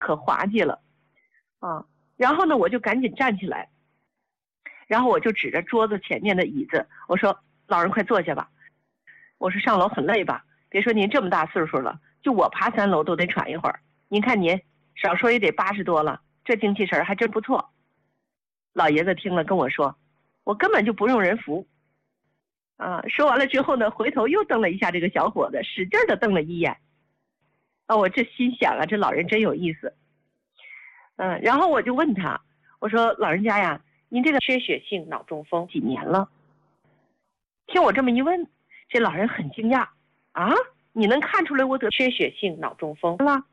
可滑稽了啊！然后呢，我就赶紧站起来，然后我就指着桌子前面的椅子，我说：“老人快坐下吧。”我说：“上楼很累吧？别说您这么大岁数了，就我爬3楼都得喘一会儿。您看您少说也得80多了，这精气神还真不错。”老爷子听了跟我说：“我根本就不用人扶。”说完了之后呢，回头又瞪了一下这个小伙子，使劲的瞪了一眼。我这心想啊，这老人真有意思。然后我就问他，我说：“老人家呀，您这个缺血性脑中风几年了？”听我这么一问，这老人很惊讶啊，你能看出来我得缺血性脑中风了？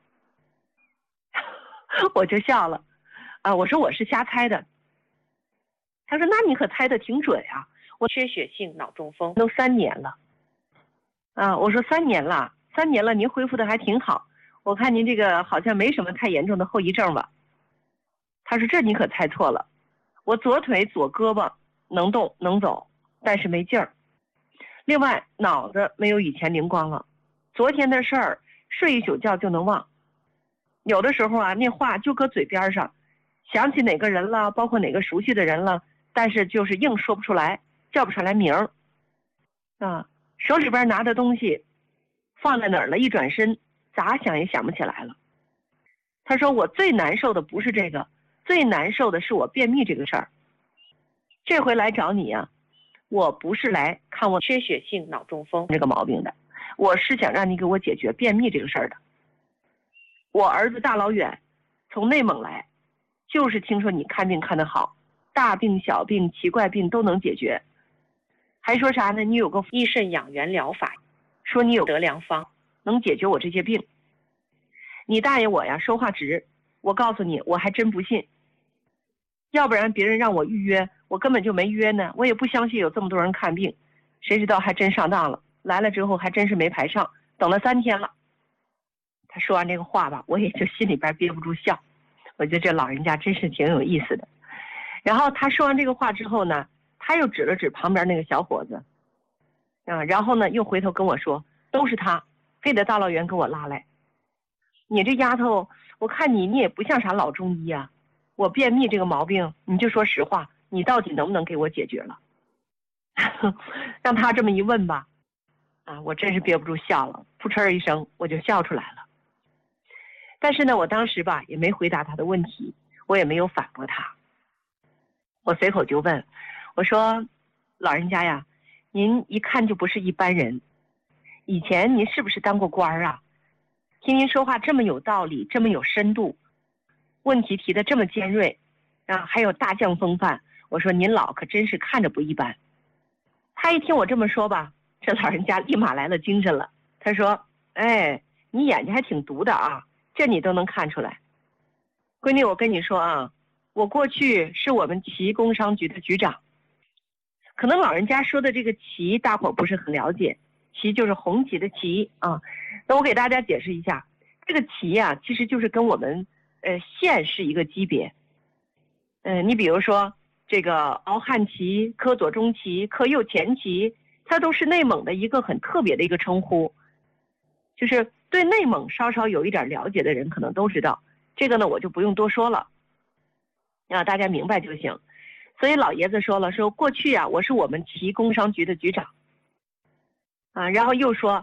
我就笑了，我说我是瞎猜的。他说：“那你可猜得挺准啊，我缺血性脑中风都3年了。”我说3年了，3年了，您恢复的还挺好，我看您这个好像没什么太严重的后遗症吧。他说：“这你可猜错了，我左腿左胳膊能动能走，但是没劲儿。另外脑子没有以前灵光了，昨天的事儿睡一宿觉就能忘，有的时候啊那话就搁嘴边上，想起哪个人了，包括哪个熟悉的人了，但是就是硬说不出来，叫不出来名儿。手里边拿的东西放在哪儿了，一转身咋想也想不起来了。”他说：“我最难受的不是这个，最难受的是我便秘这个事儿。这回来找你啊，我不是来看我缺血性脑中风这个毛病的，我是想让你给我解决便秘这个事儿的。我儿子大老远从内蒙来，就是听说你看病看得好，大病小病奇怪病都能解决，还说啥呢？你有个益肾养元疗法，说你有得良方能解决我这些病。你大爷我呀说话直，我告诉你我还真不信，要不然别人让我预约我根本就没约呢，我也不相信有这么多人看病，谁知道还真上当了，来了之后还真是没排上，等了3天了。”他说完这个话吧，我也就心里边憋不住笑，我觉得这老人家真是挺有意思的。然后他说完这个话之后呢，他又指了指旁边那个小伙子，然后呢又回头跟我说：“都是他，非得大老远给我拉来。你这丫头，我看你也不像啥老中医啊，我便秘这个毛病，你就说实话，你到底能不能给我解决了？”让他这么一问吧，我真是憋不住笑了，扑哧一声我就笑出来了。但是呢，我当时吧也没回答他的问题，我也没有反驳他，我随口就问，我说：“老人家呀，您一看就不是一般人，以前您是不是当过官啊？听您说话这么有道理，这么有深度，问题提得这么尖锐，还有大将风范，我说您老可真是看着不一般。”他一听我这么说吧，这老人家立马来了精神了，他说：“哎，你眼睛还挺毒的啊，这你都能看出来。闺女，我跟你说啊，我过去是我们旗工商局的局长。可能老人家说的这个旗大伙不是很了解，旗就是红旗的旗啊。那我给大家解释一下，这个旗啊其实就是跟我们县是一个级别。你比如说这个敖汉旗、科左中旗、科右前旗，它都是内蒙的一个很特别的一个称呼，就是对内蒙稍稍有一点了解的人可能都知道，这个呢我就不用多说了，大家明白就行。所以老爷子说了，说过去啊我是我们旗工商局的局长然后又说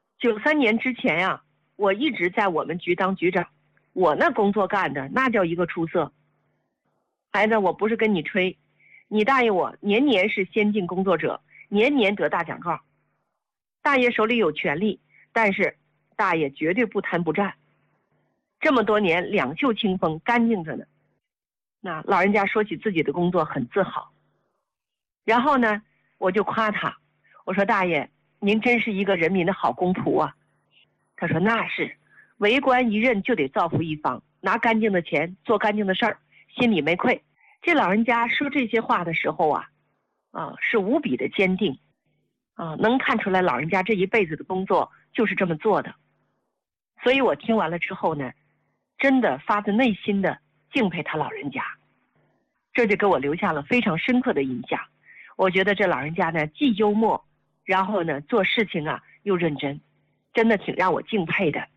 93年之前呀我一直在我们局当局长，我那工作干的那叫一个出色。孩子，我不是跟你吹，你大爷我年年是先进工作者，年年得大奖状。大爷手里有权利，但是大爷绝对不贪不占，这么多年两袖清风，干净着呢。那老人家说起自己的工作很自豪。然后呢我就夸他，我说：“大爷您真是一个人民的好公仆啊。”他说：“那是，为官一任就得造福一方，拿干净的钱做干净的事儿，心里没愧。”这老人家说这些话的时候是无比的坚定能看出来老人家这一辈子的工作就是这么做的。所以我听完了之后呢，真的发自内心的敬佩他老人家，这就给我留下了非常深刻的印象。我觉得这老人家呢既幽默，然后呢做事情又认真，真的挺让我敬佩的。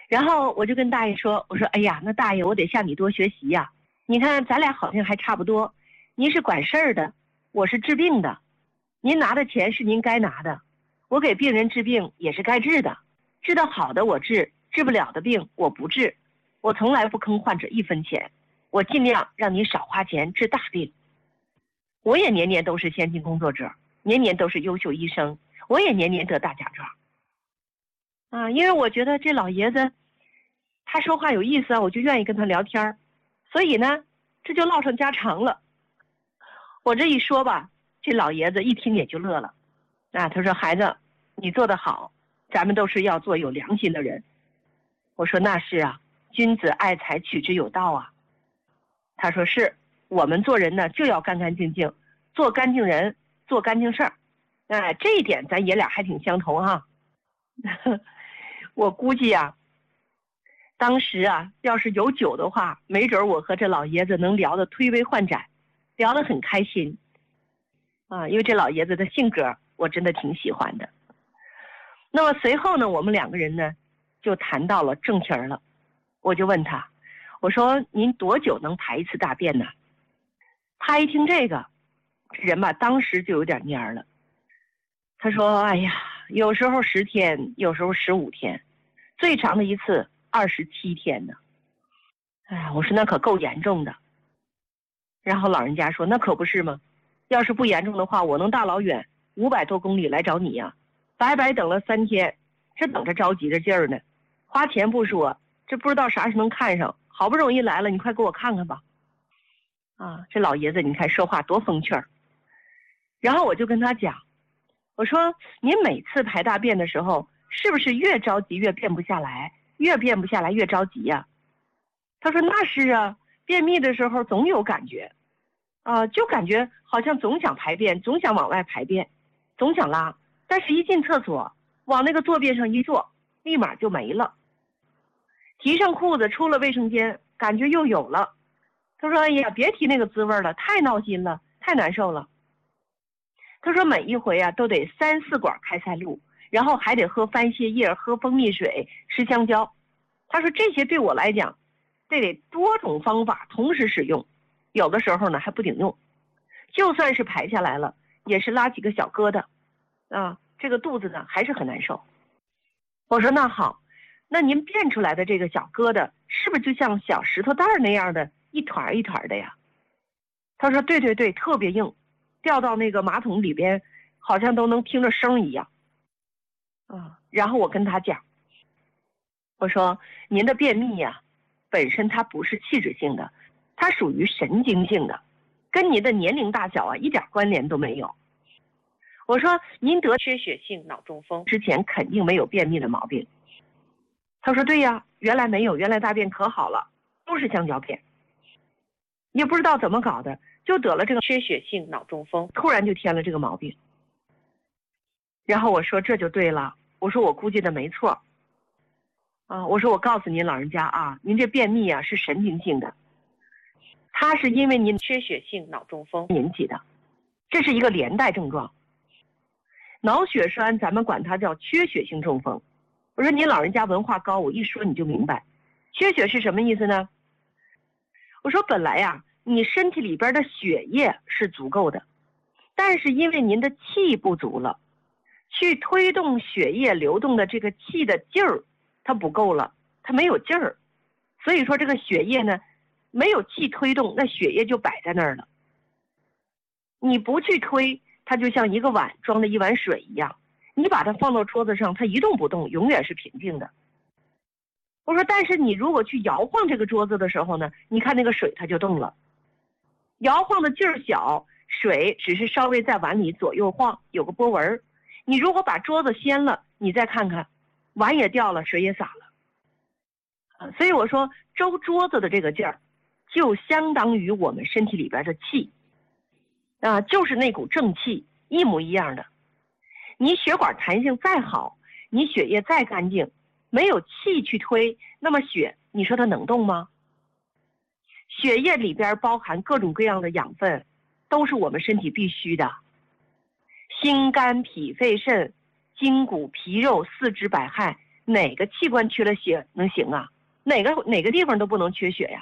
然后我就跟大爷说，我说哎呀，那大爷我得向你多学习呀。你看咱俩好像还差不多，您是管事儿的，我是治病的，您拿的钱是您该拿的，我给病人治病也是该治的，治得好的我治，治不了的病我不治，我从来不坑患者一分钱，我尽量让你少花钱治大病。我也年年都是先进工作者，年年都是优秀医生，我也年年得大奖状啊！因为我觉得这老爷子他说话有意思啊，我就愿意跟他聊天，所以呢这就唠上家常了。我这一说吧，这老爷子一听也就乐了啊，他说孩子你做得好，咱们都是要做有良心的人。我说那是啊，君子爱财取之有道啊。他说是，我们做人呢就要干干净净，做干净人，做干净事儿。这一点咱爷俩还挺相同哈。我估计啊，当时啊要是有酒的话，没准我和这老爷子能聊得推杯换盏，聊得很开心啊，因为这老爷子的性格我真的挺喜欢的。那么随后呢，我们两个人呢就谈到了正题了。我就问他，我说您多久能排一次大便呢？他一听这个，人吧当时就有点蔫了。他说哎呀，有时候10天，有时候15天，最长的一次27天呢。哎呀，我说那可够严重的。然后老人家说那可不是吗？要是不严重的话，我能大老远500多公里来找你呀，白白等了3天，这等着着急的劲儿呢。花钱不说，这不知道啥时能看上，好不容易来了，你快给我看看吧。啊，这老爷子你看说话多风趣儿。然后我就跟他讲，我说您每次排大便的时候，是不是越着急越便不下来，越便不下来越着急呀？他说那是啊，便秘的时候总有感觉就感觉好像总想排便，总想往外排便，总想拉，但是一进厕所往那个坐便上一坐，立马就没了。提上裤子出了卫生间，感觉又有了。他说哎呀，别提那个滋味了，太闹心了，太难受了。他说每一回啊都得3、4管开塞露，然后还得喝番泻叶，喝蜂蜜水，吃香蕉。他说这些对我来讲得多种方法同时使用，有的时候呢还不顶用，就算是排下来了也是拉几个小疙瘩这个肚子呢还是很难受。我说那好，那您变出来的这个小疙瘩是不是就像小石头蛋那样的一团一团的呀？他说对对对，特别硬，掉到那个马桶里边好像都能听着声一样然后我跟他讲，我说您的便秘呀本身它不是器质性的，它属于神经性的，跟您的年龄大小一点关联都没有。我说您得缺血性脑中风之前肯定没有便秘的毛病。他说对呀，原来没有，原来大便可好了，都是香蕉片，也不知道怎么搞的，就得了这个缺血性脑中风，突然就添了这个毛病。然后我说这就对了，我说我估计的没错我说我告诉您老人家您这便秘是神经性的，它是因为您缺血性脑中风引起的，这是一个连带症状。脑血栓咱们管它叫缺血性中风。我说您老人家文化高，我一说你就明白，缺血是什么意思呢？我说本来你身体里边的血液是足够的，但是因为您的气不足了，去推动血液流动的这个气的劲儿它不够了，它没有劲儿，所以说这个血液呢没有气推动，那血液就摆在那儿了。你不去推，它就像一个碗装的一碗水一样，你把它放到桌子上，它一动不动，永远是平静的。我说但是你如果去摇晃这个桌子的时候呢，你看那个水它就动了，摇晃的劲儿小，水只是稍微在碗里左右晃，有个波纹。你如果把桌子掀了，你再看看，碗也掉了，水也洒了所以我说周桌子的这个劲儿就相当于我们身体里边的气就是那股正气，一模一样的。你血管弹性再好，你血液再干净，没有气去推，那么血你说它能动吗？血液里边包含各种各样的养分，都是我们身体必须的。心肝脾肺肾筋骨皮肉四肢百骸， 哪个器官缺了血能行啊？哪个地方都不能缺血呀。